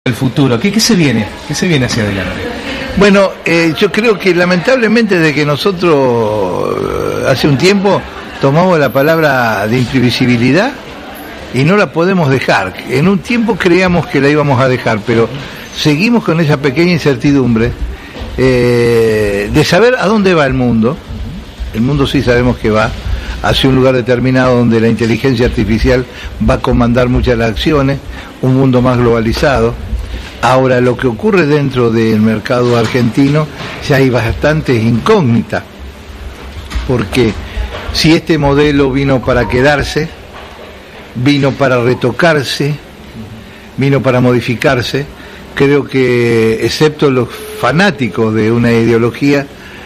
el futuro? ¿Qué se viene? ¿Qué se viene hacia adelante? Bueno, yo creo que lamentablemente desde que nosotros hace un tiempo tomamos la palabra de imprevisibilidad y no la podemos dejar. En un tiempo creíamos que la íbamos a dejar, pero seguimos con esa pequeña incertidumbre de saber a dónde va el mundo. El mundo sí sabemos que va hacia un lugar determinado donde la inteligencia artificial va a comandar muchas de las acciones, un mundo más globalizado. Ahora, lo que ocurre dentro del mercado argentino, ya hay bastantes incógnitas, porque si este modelo vino para quedarse, vino para retocarse, vino para modificarse, creo que, excepto los fanáticos de una ideología,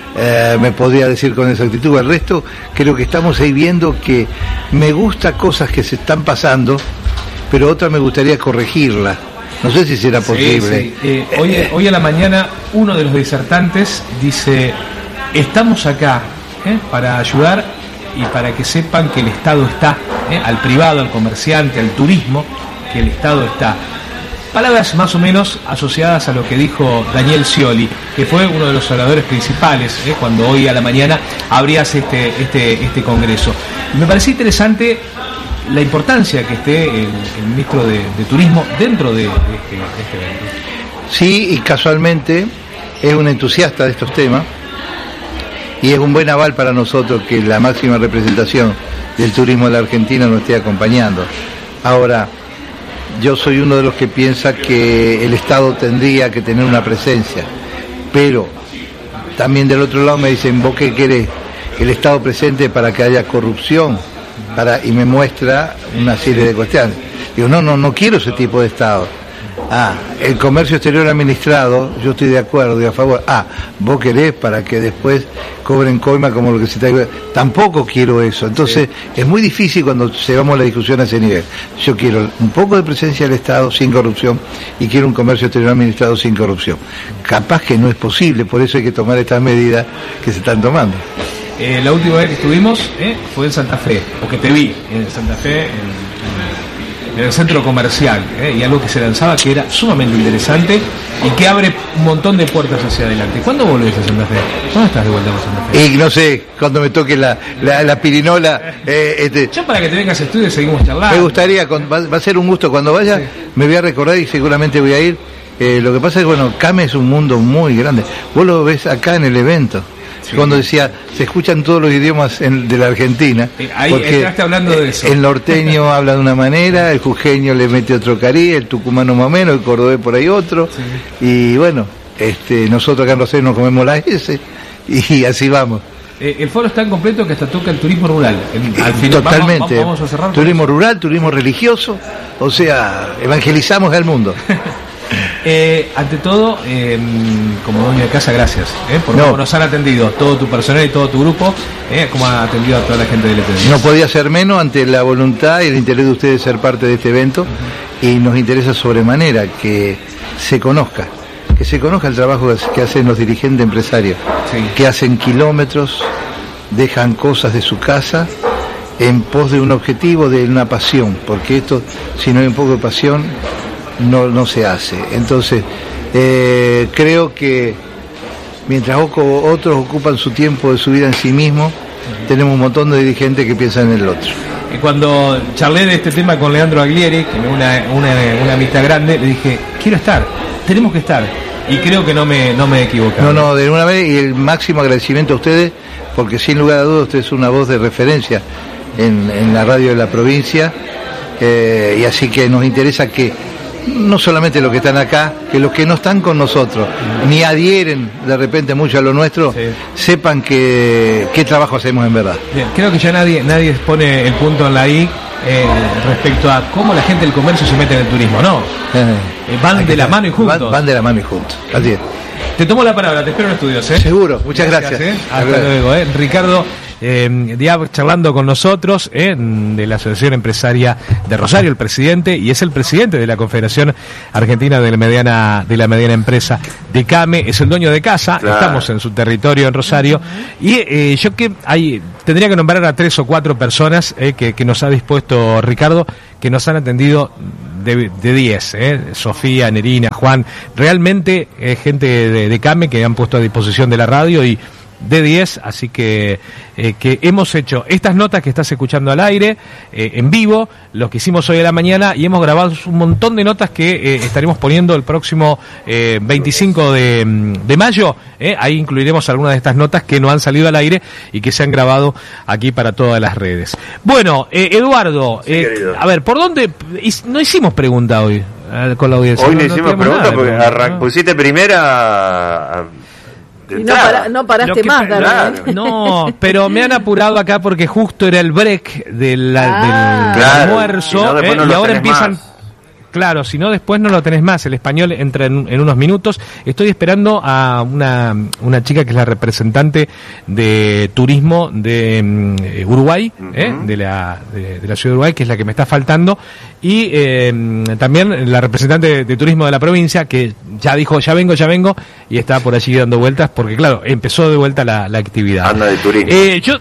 me podría decir con exactitud. El resto, creo que estamos ahí viendo que me gusta cosas que se están pasando, pero otras me gustaría corregirlas. No sé si será posible. Sí. Hoy a la mañana uno de los disertantes dice: estamos acá para ayudar y para que sepan que el Estado está, al privado, al comerciante, al turismo, que el Estado está. Palabras más o menos asociadas a lo que dijo Daniel Scioli, que fue uno de los oradores principales cuando hoy a la mañana abrías este congreso. Y me pareció interesante la importancia que esté el ministro de Turismo dentro de este evento. Sí, y casualmente es un entusiasta de estos temas y es un buen aval para nosotros que la máxima representación del turismo de la Argentina nos esté acompañando. Ahora, yo soy uno de los que piensa que el Estado tendría que tener una presencia, pero también del otro lado me dicen: ¿vos qué querés? ¿El Estado presente para que haya corrupción? Y me muestra una serie de cuestiones. Digo, no quiero ese tipo de Estado. El comercio exterior administrado, yo estoy de acuerdo y a favor. Vos querés para que después cobren coima como lo que se está... Tampoco quiero eso. Entonces, es muy difícil cuando llevamos la discusión a ese nivel. Yo quiero un poco de presencia del Estado sin corrupción y quiero un comercio exterior administrado sin corrupción. Capaz que no es posible, por eso hay que tomar estas medidas que se están tomando. La última vez que estuvimos fue en Santa Fe, o que te vi en Santa Fe, en el centro comercial, y algo que se lanzaba que era sumamente interesante y que abre un montón de puertas hacia adelante. ¿Cuándo volvés a Santa Fe? ¿Cuándo estás de vuelta a Santa Fe? Y no sé, cuando me toque la pirinola. Yo para que te vengas a estudio seguimos charlando. Me gustaría, va a ser un gusto cuando vaya, sí. Me voy a recordar y seguramente voy a ir. Lo que pasa es que, CAME es un mundo muy grande. Vos lo ves acá en el evento. Sí. Cuando decía, se escuchan todos los idiomas de la Argentina. Ahí entraste hablando de eso. El norteño habla de una manera, el jujeño le mete otro cariz, el tucumano más o menos, el cordobés por ahí otro. Sí. Y bueno, nosotros acá en Rosario nos comemos la S y así vamos. El foro es tan completo que hasta toca el turismo rural. Al final, totalmente. Vamos a cerrar. Turismo rural, turismo religioso, o sea, evangelizamos al mundo. Ante todo, como dueño de casa, gracias por cómo nos han atendido, todo tu personal y todo tu grupo, como ha atendido a toda la gente del ETD. No podía ser menos ante la voluntad y el interés de ustedes de ser parte de este evento, y nos interesa sobremanera que se conozca el trabajo que hacen los dirigentes empresarios, sí. Que hacen kilómetros, dejan cosas de su casa en pos de un objetivo, de una pasión, porque esto, si no hay un poco de pasión, no se hace. Entonces, creo que mientras otros ocupan su tiempo de su vida en sí mismos, tenemos un montón de dirigentes que piensan en el otro. Y cuando charlé de este tema con Leandro Aglieri, que es una amistad grande, le dije, quiero estar, tenemos que estar. Y creo que no me he equivocado. No, de una vez, y el máximo agradecimiento a ustedes, porque sin lugar a dudas usted es una voz de referencia en la radio de la provincia, y así que nos interesa que no solamente los que están acá, que los que no están con nosotros, ni adhieren de repente mucho a lo nuestro, sí. Sepan qué trabajo hacemos en verdad. Bien, creo que ya nadie pone el punto en la I respecto a cómo la gente del comercio se mete en el turismo, ¿no? Van de la mano y juntos. Van de la mano y juntos, así es. Te tomo la palabra, te espero en estudios, Seguro, muchas gracias. Hasta luego, Ricardo Diab charlando con nosotros de la Asociación Empresaria de Rosario, el presidente, y es el presidente de la Confederación Argentina de la Mediana Empresa de CAME, es el dueño de casa, claro. Estamos en su territorio en Rosario, y yo tendría que nombrar a 3 o 4 personas que nos ha dispuesto Ricardo, que nos han atendido de 10, Sofía, Nerina, Juan, realmente gente de CAME que han puesto a disposición de la radio y de 10, así que hemos hecho estas notas que estás escuchando al aire, en vivo, lo que hicimos hoy a la mañana, y hemos grabado un montón de notas que estaremos poniendo el próximo 25 de mayo, ahí incluiremos algunas de estas notas que no han salido al aire y que se han grabado aquí para todas las redes. Bueno, Eduardo, sí, a ver, ¿por dónde? No hicimos pregunta hoy con la audiencia. Hoy no hicimos pregunta porque pusiste primera... Y no paraste más, David. No, pero me han apurado acá porque justo era el break del almuerzo, y ahora empiezan... Más. Claro, si no después no lo tenés más. El Español entra en unos minutos. Estoy esperando a una chica que es la representante de turismo de Uruguay, de la ciudad de Uruguay, que es la que me está faltando, y también la representante de turismo de la provincia, que ya dijo ya vengo, y está por allí dando vueltas porque claro, empezó de vuelta la actividad. Anda de turismo.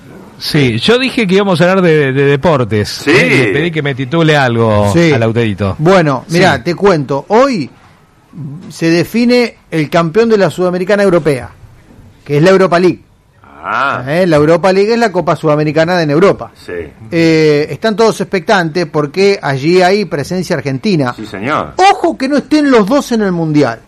Yo dije que íbamos a hablar de deportes. Sí. Le pedí que me titule algo al Lauterito. Bueno, mirá, te cuento. Hoy se define el campeón de la Sudamericana Europea, que es la Europa League. La Europa League es la Copa Sudamericana en Europa. Sí. Están todos expectantes porque allí hay presencia argentina. Sí, señor. Ojo que no estén los dos en el Mundial.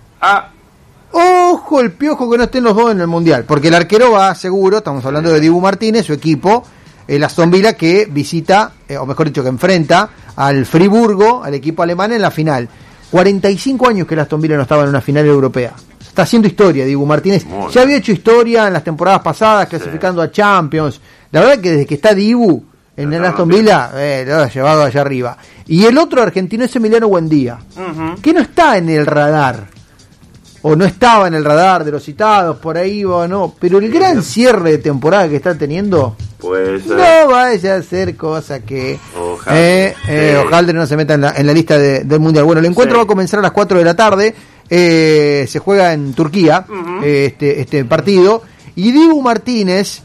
Ojo el piojo que no estén los dos en el Mundial, porque el arquero va seguro, estamos hablando de Dibu Martínez, su equipo, el Aston Villa, que visita, o mejor dicho, que enfrenta al Friburgo, al equipo alemán en la final. 45 años que el Aston Villa no estaba en una final europea. Está haciendo historia Dibu Martínez. Ya había hecho historia en las temporadas pasadas, clasificando a Champions. La verdad que desde que está Dibu en el Aston Villa, lo ha llevado allá arriba. Y el otro argentino es Emiliano Buendía, que no está en el radar. O no estaba en el radar de los citados, por ahí o no, pero el gran cierre de temporada que está teniendo, no vaya a ser cosa que Hojaldre no se meta en la lista del Mundial. Bueno, el encuentro va a comenzar a las 4 de la tarde, se juega en Turquía, este partido, y Dibu Martínez,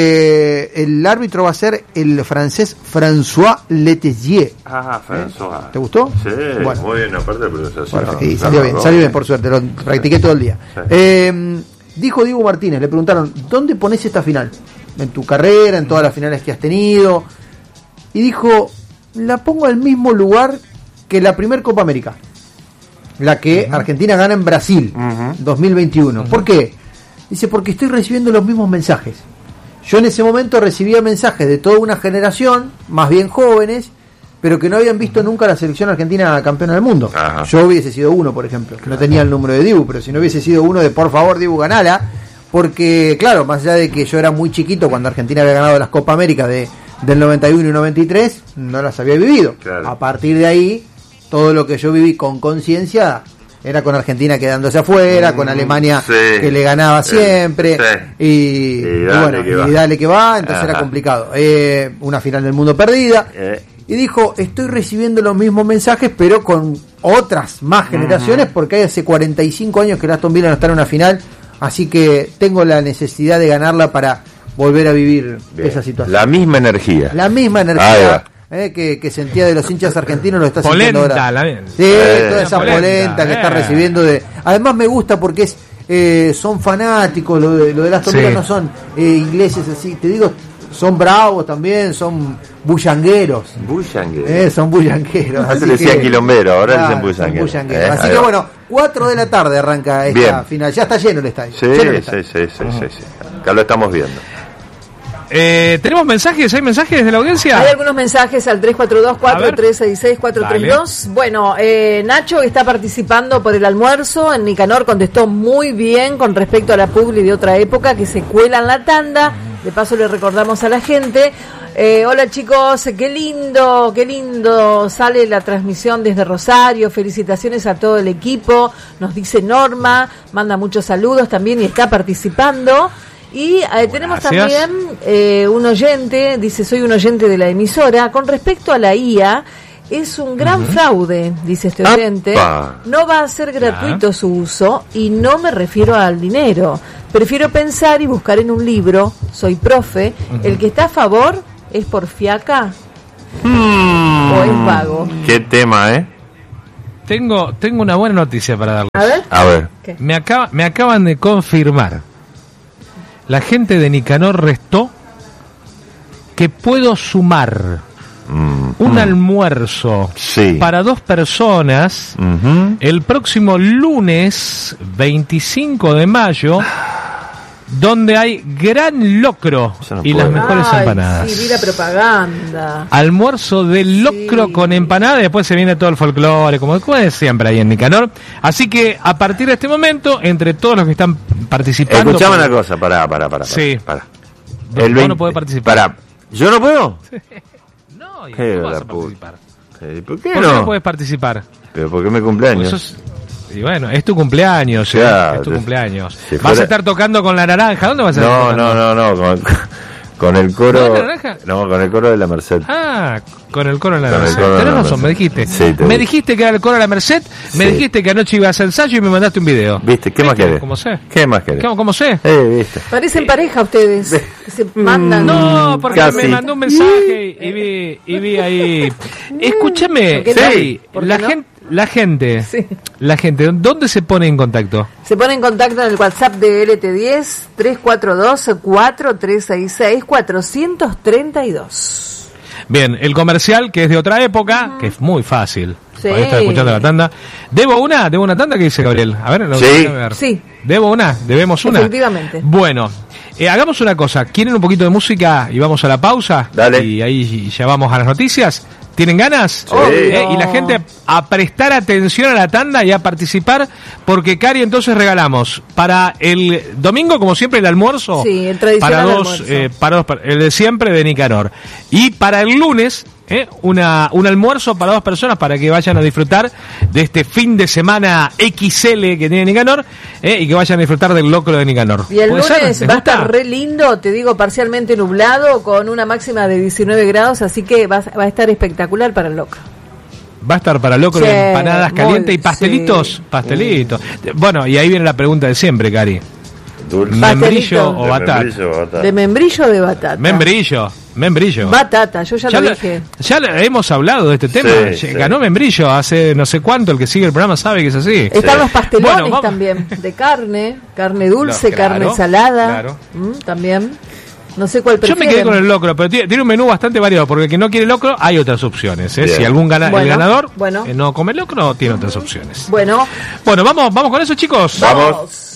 el árbitro va a ser el francés François Letessier. François. ¿Te gustó? Sí, bueno, muy bien, aparte de pronunciación. Bueno, sí, salió bien, por suerte, lo practiqué todo el día. Sí. Dijo Dibu Martínez, le preguntaron, ¿dónde pones esta final? En tu carrera, en todas las finales que has tenido. Y dijo, la pongo al mismo lugar que la primer Copa América, la que Argentina gana en Brasil, 2021. ¿Por qué? Dice, porque estoy recibiendo los mismos mensajes. Yo en ese momento recibía mensajes de toda una generación, más bien jóvenes, pero que no habían visto nunca la selección argentina campeona del mundo. Yo hubiese sido uno, por ejemplo, que no tenía el número de Dibu, pero si no hubiese sido uno de por favor Dibu ganala, porque claro, más allá de que yo era muy chiquito cuando Argentina había ganado las Copa América del 91 y 93, no las había vivido. A partir de ahí, todo lo que yo viví con conciencia era con Argentina quedándose afuera, con Alemania que le ganaba siempre, y dale que va, entonces era complicado. Una final del mundo perdida. Y dijo, estoy recibiendo los mismos mensajes, pero con otras más generaciones, porque hay hace 45 años que el Aston Villa no está en una final, así que tengo la necesidad de ganarla para volver a vivir esa situación. La misma energía. Que sentía de los hinchas argentinos, lo está polenta, sintiendo ahora. Toda esa polenta que está recibiendo además me gusta porque son fanáticos, lo de las Aston Villa no son ingleses así, te digo, son bravos también, son bullangueros. Son bullangueros. Antes le decían quilombero, ahora dicen bullangueros. Así que bueno, 4 de la tarde arranca esta final, ya está lleno el estadio. Sí. Acá lo estamos viendo. ¿Tenemos mensajes? ¿Hay mensajes de la audiencia? Hay algunos mensajes al 342-4366-432. Bueno, Nacho está participando por el almuerzo. En Nicanor contestó muy bien con respecto a la publi de otra época que se cuela en la tanda. De paso le recordamos a la gente. Hola chicos, qué lindo sale la transmisión desde Rosario. Felicitaciones a todo el equipo. Nos dice Norma, manda muchos saludos también y está participando. Y tenemos también un oyente, dice, soy un oyente de la emisora, con respecto a la IA, es un gran fraude, dice este oyente, no va a ser gratuito su uso y no me refiero al dinero, prefiero pensar y buscar en un libro, soy profe, el que está a favor es por fiaca o es vago. Qué tema, Tengo una buena noticia para darles. A ver. A ver. ¿Qué? Me acaban de confirmar. La gente de Nicanor Restó que puedo sumar un almuerzo Sí. para 2 personas Ujú. el próximo lunes 25 de mayo, donde hay gran locro Yo no y puedo. las mejores Ay, empanadas. Sí, vi la propaganda. Almuerzo de locro Sí. con empanada, después se viene todo el folclore, como es siempre ahí en Nicanor. Así que a partir de este momento, entre todos los que están participando... Escuchame una cosa, pará. Sí. Pará. Vos no podés participar. Pará. ¿Yo no puedo? No, ¿y Qué cómo vas a la puta. participar? ¿Por qué ¿Por qué no no? puedes participar? Pero porque me Porque cumpleaños. sos- Y bueno, es tu cumpleaños, Claro, es tu cumpleaños. si ¿Vas fuera- a estar tocando con la naranja? ¿Dónde vas a estar No, tocando? con el coro. ¿No es la naranja? No, con el coro de la Merced. Ah, con el coro de la Con el Merced. coro de Tenés la razón, Merced. me dijiste. Sí, te me vi. dijiste que era el coro de la Merced, me Sí. dijiste que anoche ibas a ensayo y me mandaste un video. ¿Viste? ¿Qué más querés? ¿Cómo sé? ¿Qué más querés? ¿Cómo sé? ¿Viste? Parecen pareja ustedes. Que se mandan. No, porque Casi. me mandó un mensaje y vi ahí. Escúchame, ¿Por qué no? sí, ¿Por qué la no? gente, la gente, Sí. la gente, ¿dónde se pone en contacto? Se pone en contacto en el WhatsApp de LT10 342-4366-432. Bien, el comercial, que es de otra época, que es muy fácil. Sí. Ahí está escuchando la tanda. ¿Debo una tanda? ¿Qué dice Gabriel? A ver, Sí. déjame ver. Sí. ¿Debo una? ¿Debemos una? Efectivamente. Bueno, hagamos una cosa. ¿Quieren un poquito de música y vamos a la pausa? Dale. Y ahí ya vamos a las noticias. ¿Tienen ganas? Obvio. Y la gente a prestar atención a la tanda y a participar, porque Cari, entonces regalamos para el domingo, como siempre, el almuerzo. Sí, el tradicional para dos, almuerzo. el de siempre de Nicanor. Y para el lunes, un almuerzo para 2 personas para que vayan a disfrutar de este fin de semana XL que tiene Nicanor, y que vayan a disfrutar del locro de Nicanor. Y el ¿Puede ser? lunes ¿Les va a gusta? estar re lindo, te digo, parcialmente nublado, con una máxima de 19 grados, así que va a estar espectacular para el locro. Va a estar para locro, Sí, empanadas muy- calientes y pastelitos. sí. Pastelitos. Bueno, y ahí viene la pregunta de siempre, Cari. Dulce. ¿Membrillo o De batata? membrillo o batata. ¿De membrillo o de batata? Membrillo. Batata, yo ya lo dije. Ya hemos hablado de este tema. Sí. Ganó Membrillo hace no sé cuánto. El que sigue el programa sabe que es así. Están los pastelones Bueno, vamos. también, de carne dulce, No, claro, carne salada, claro. También. No sé cuál Yo prefieren. me quedé con el locro, pero tiene un menú bastante variado, porque el que no quiere locro, hay otras opciones. Bien. Si algún el Bueno, ganador bueno. no come locro, tiene otras opciones. Bueno, Bueno, vamos con eso, chicos. Vamos.